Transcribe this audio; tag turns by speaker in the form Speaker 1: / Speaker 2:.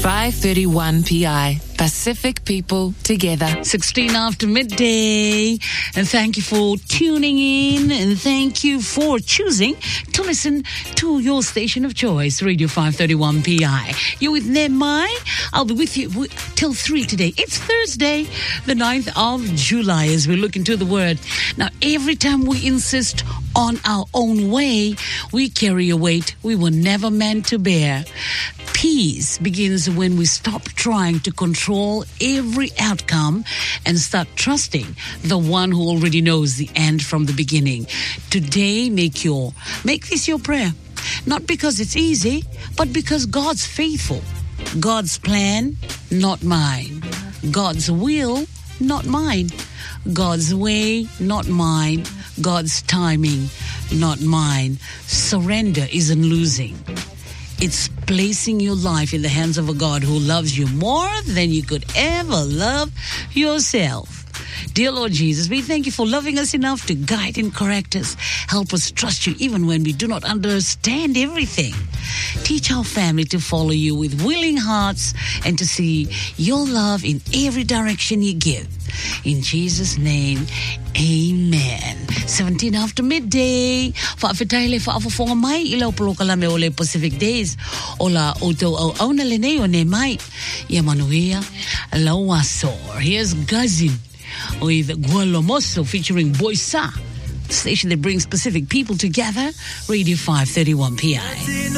Speaker 1: 531 PI. Pacific people together.
Speaker 2: 16 after midday. And thank you for tuning in. And thank you for choosing to listen to your station of choice, Radio 531 PI. You're with Nemai. I'll be with you till 3 today. It's Thursday, the 9th of July, as we look into the Word. Now, every time we insist on our own way, we carry a weight we were never meant to bear. Peace begins when we stop trying to control every outcome and start trusting the one who already knows the end from the beginning. Today, make this your prayer. Not because it's easy, but because God's faithful. God's plan, not mine. God's will, not mine. God's way, not mine. God's timing, not mine. Surrender isn't losing. It's placing your life in the hands of a God who loves you more than you could ever love yourself. Dear Lord Jesus, we thank you for loving us enough to guide and correct us. Help us trust you even when we do not understand everything. Teach our family to follow you with willing hearts and to see your love in every direction you give. In Jesus' name, amen. 17 after midday. Faafetaile faafofonga mai ila upolokalame ole Pacific Days. Ola oto au na leneo ne mai. Yamanuia Lawasor. Here's Gazin with Gualomoso featuring Boisa, the station that brings Pacific people together, Radio 531 PI.